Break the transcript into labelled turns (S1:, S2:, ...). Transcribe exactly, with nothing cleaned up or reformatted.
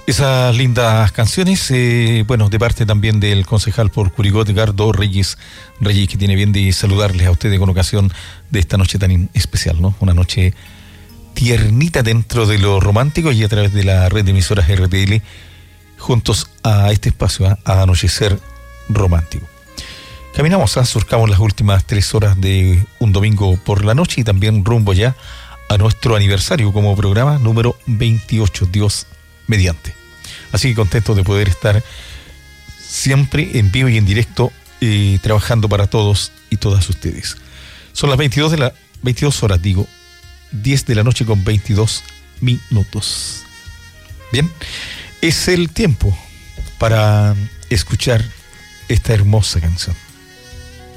S1: Esas lindas canciones, eh, bueno, de parte también del concejal por Curicó, Edgardo Reyes Reyes, que tiene bien de saludarles a ustedes con ocasión de esta noche tan especial, ¿no? Una noche tiernita dentro de lo romántico y a través de la red de emisoras R T L, juntos a este espacio, a, a Anochecer Romántico. Caminamos, ¿eh? Surcamos las últimas tres horas de un domingo por la noche y también rumbo ya a nuestro aniversario como programa número veintiocho, Dios mediante. Así que contento de poder estar siempre en vivo y en directo, eh, trabajando para todos y todas ustedes. Son las veintidós de la veintidós horas, digo, diez de la noche con veintidós minutos. Bien, es el tiempo para escuchar esta hermosa canción.